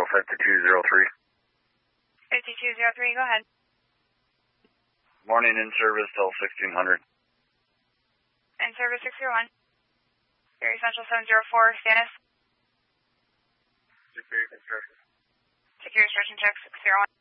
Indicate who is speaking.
Speaker 1: 5203.
Speaker 2: 5203, go ahead.
Speaker 1: Morning in service till 1600.
Speaker 2: In service 601. Gary Central 704, status.
Speaker 1: Security construction.
Speaker 2: Security construction check 601.